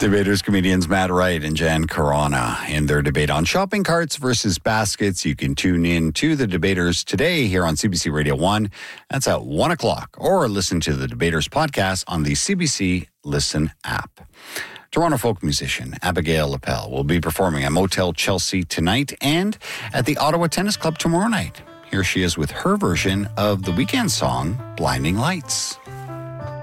Debaters comedians Matt Wright and Jan Carana in their debate on shopping carts versus baskets. You can tune in to the debaters today here on CBC Radio 1. That's at 1 o'clock. Or listen to the debaters podcast on the CBC Listen app. Toronto folk musician Abigail Lapel will be performing at Motel Chelsea tonight and at the Ottawa Tennis Club tomorrow night. Here she is with her version of the weekend song, Blinding Lights.